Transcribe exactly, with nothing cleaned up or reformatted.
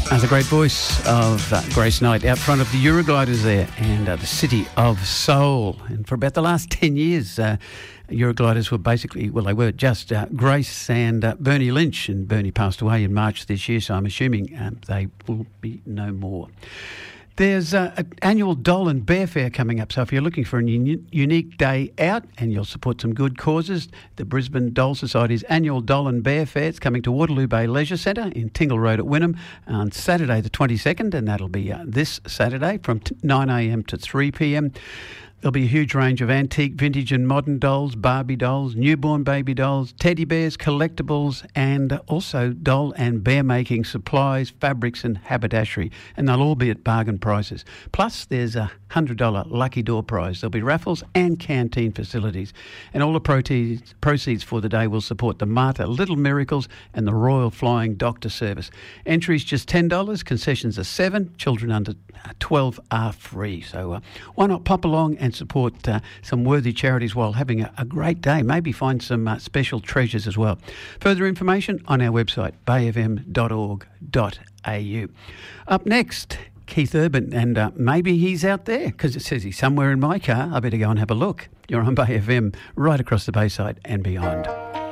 As a great voice of uh, Grace Knight out front of the Eurogliders there and uh, the City of Soul. And for about the last ten years, uh, Eurogliders were basically, well, they were just uh, Grace and uh, Bernie Lynch. And Bernie passed away in March this year, so I'm assuming um, they will be no more. There's uh, an annual Doll and Bear Fair coming up, so if you're looking for a uni- unique day out and you'll support some good causes, the Brisbane Doll Society's annual Doll and Bear Fair is coming to Waterloo Bay Leisure Centre in Tingle Road at Wynnum on Saturday the twenty-second, and that'll be uh, this Saturday from nine a.m. to three p.m. There'll be a huge range of antique, vintage and modern dolls, Barbie dolls, newborn baby dolls, teddy bears, collectibles, and also doll and bear making supplies, fabrics and haberdashery. And they'll all be at bargain prices. Plus, there's a one hundred dollars lucky door prize. There'll be raffles and canteen facilities. And all the proceeds, proceeds for the day will support the Marta Little Miracles and the Royal Flying Doctor Service. Entries just ten dollars, concessions are seven dollars, children under twelve are free. So uh, why not pop along and support uh, some worthy charities while having a, a great day. Maybe find some uh, special treasures as well. Further information on our website, bay f m dot org dot a u. Up next, Keith Urban, and uh, maybe he's out there because it says he's somewhere in my car. I better go and have a look. You're on Bay F M, right across the Bayside and beyond.